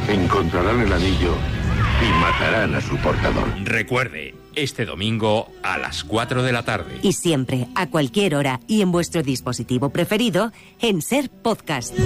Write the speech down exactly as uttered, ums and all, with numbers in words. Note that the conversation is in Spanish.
encontrarán el anillo y matarán a su portador. Recuerde, este domingo a las cuatro de la tarde. Y siempre, a cualquier hora y en vuestro dispositivo preferido, en Ser Podcast.